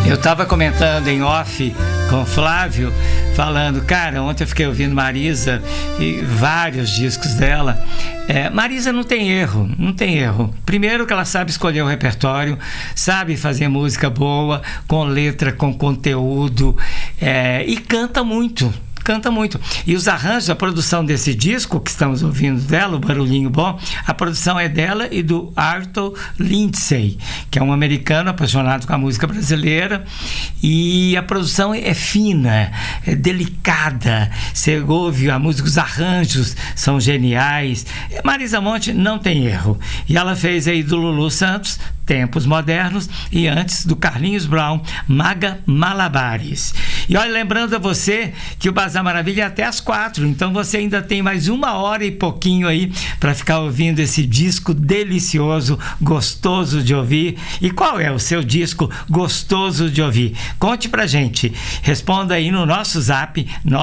Eu estava comentando em off com o Flávio, falando, cara, ontem eu fiquei ouvindo Marisa e vários discos dela. Marisa não tem erro, não tem erro. Primeiro que ela sabe escolher o repertório, sabe fazer música boa, com letra, com conteúdo, e canta muito. Canta muito. E os arranjos, a produção desse disco que estamos ouvindo dela, o Barulhinho Bom, a produção é dela e do Arthur Lindsay, que é um americano apaixonado com a música brasileira, e a produção é fina, é delicada, você ouve a música, os arranjos são geniais. Marisa Monte não tem erro. E ela fez aí do Lulu Santos, Tempos Modernos, e antes do Carlinhos Brown, Maga Malabares. E olha, lembrando a você que o Bazar Maravilha é até às 4, então você ainda tem mais 1 hora e pouquinho aí para ficar ouvindo esse disco delicioso, gostoso de ouvir. E qual é o seu disco gostoso de ouvir? Conte pra gente, responda aí no nosso zap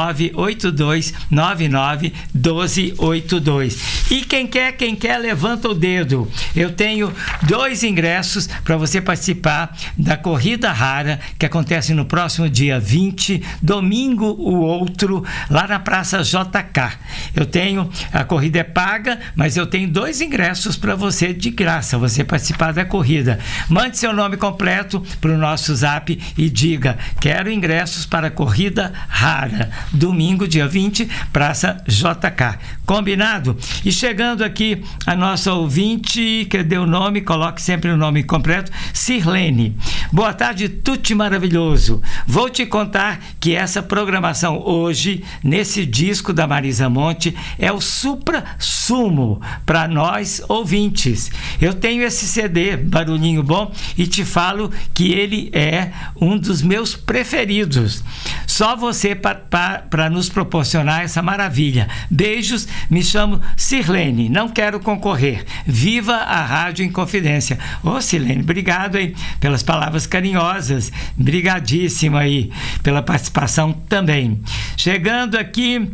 982991282. E quem quer, levanta o dedo. Eu tenho 2 ingressos para você participar da Corrida Rara, que acontece no próximo dia 20, domingo o outro, lá na Praça JK. Eu tenho, a corrida é paga, mas eu tenho 2 ingressos para você de graça, você participar da corrida. Mande seu nome completo para o nosso zap e diga, quero ingressos para a Corrida Rara, domingo dia 20, Praça JK. Combinado? E chegando aqui a nossa ouvinte, que deu o nome, coloque sempre o nome completo, Sirlene. Boa tarde, Tuti maravilhoso. Vou te contar que essa programação hoje, nesse disco da Marisa Monte, é o supra-sumo para nós ouvintes. Eu tenho esse CD, Barulhinho Bom, e te falo que ele é um dos meus preferidos. Só você para nos proporcionar essa maravilha. Beijos, me chamo Sirlene, não quero concorrer. Viva a Rádio Inconfidência. Ô Sirlene, obrigado aí pelas palavras carinhosas, brigadíssima aí pela participação também. Chegando aqui,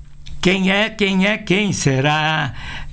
quem será?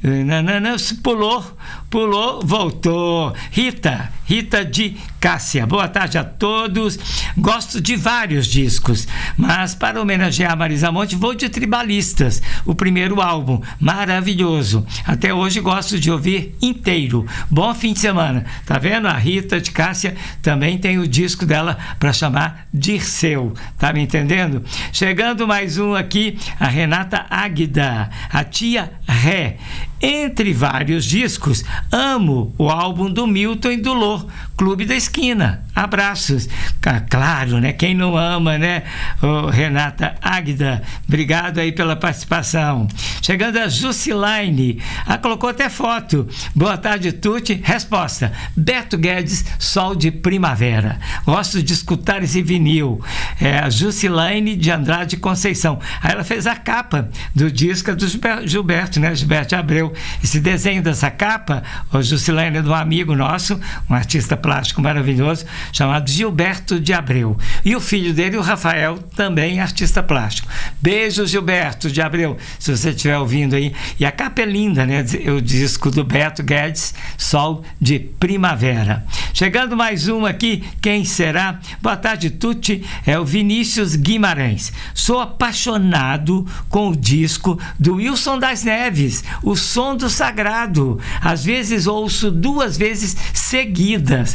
Pulou, voltou. Rita de Cássia. Boa tarde a todos. Gosto de vários discos, mas para homenagear a Marisa Monte, vou de Tribalistas, o primeiro álbum, maravilhoso. Até hoje gosto de ouvir inteiro. Bom fim de semana. Tá vendo? A Rita de Cássia também tem o disco dela para chamar Dirceu. Tá me entendendo? Chegando mais um aqui, a Renata Águida, a tia Ré. Entre vários discos, amo o álbum do Milton e do Lô, Clube da Esquina. Abraços. Claro, né? Quem não ama, né? Renata Águida, obrigado aí pela participação. Chegando a Jusilaine, colocou até foto. Boa tarde, Tuti. Resposta: Beto Guedes, Sol de Primavera. Gosto de escutar esse vinil. É a Jusilaine de Andrade Conceição. Aí ela fez a capa do disco do Gilberto, né? Gilberto Abreu. Esse desenho dessa capa, o Jusilaine é de um amigo nosso, um artista plástico maravilhoso, chamado Gilberto de Abreu. E o filho dele, o Rafael, também artista plástico. Beijo, Gilberto de Abreu, se você estiver ouvindo aí. E a capa é linda, né? O disco do Beto Guedes, Sol de Primavera. Chegando mais um aqui, quem será? Boa tarde, Tuti. É o Vinícius Guimarães. Sou apaixonado com o disco do Wilson das Neves, O Som do Sagrado. Às vezes ouço 2 vezes seguidas.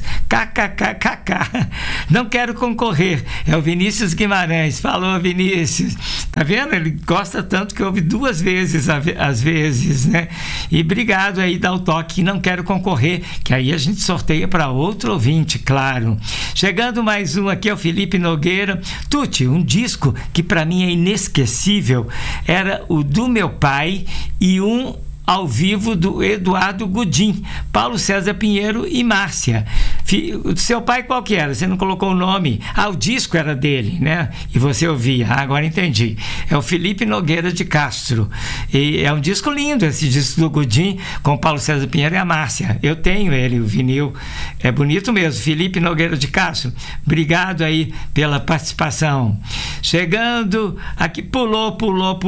KKKKK. Não quero concorrer. É o Vinícius Guimarães. Falou, Vinícius. Tá vendo? Ele gosta tanto que ouve 2 vezes às vezes, né? E obrigado aí, dá o toque. Não quero concorrer, que aí a gente sorteia para outro ouvinte, claro. Chegando mais um aqui, é o Felipe Nogueira. Tuti, um disco que para mim é inesquecível era o do meu pai e um ao vivo do Eduardo Gudim, Paulo César Pinheiro e Márcia. Seu pai qual que era? Você não colocou o nome. O disco era dele, né? E você ouvia. Agora entendi. É o Felipe Nogueira de Castro. E é um disco lindo, esse disco do Gudim, com o Paulo César Pinheiro e a Márcia. Eu tenho ele, o vinil. É bonito mesmo. Felipe Nogueira de Castro, obrigado aí pela participação. Chegando aqui, pulou.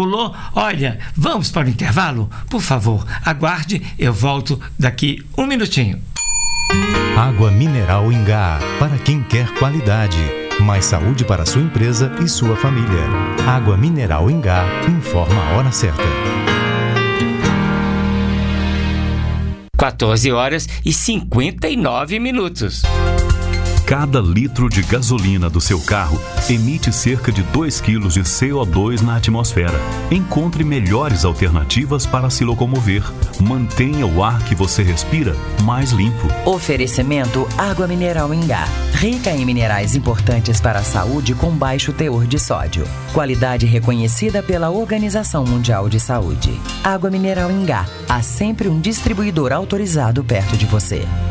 Olha, vamos para o intervalo? Por favor, aguarde, eu volto daqui 1 minutinho. Água mineral Ingá, para quem quer qualidade. Mais saúde para sua empresa e sua família. Água mineral Ingá, informa a hora certa. 14h59. Cada litro de gasolina do seu carro emite cerca de 2 kg de CO2 na atmosfera. Encontre melhores alternativas para se locomover. Mantenha o ar que você respira mais limpo. Oferecimento Água Mineral Ingá. Rica em minerais importantes para a saúde com baixo teor de sódio. Qualidade reconhecida pela Organização Mundial de Saúde. Água Mineral Ingá. Há sempre um distribuidor autorizado perto de você.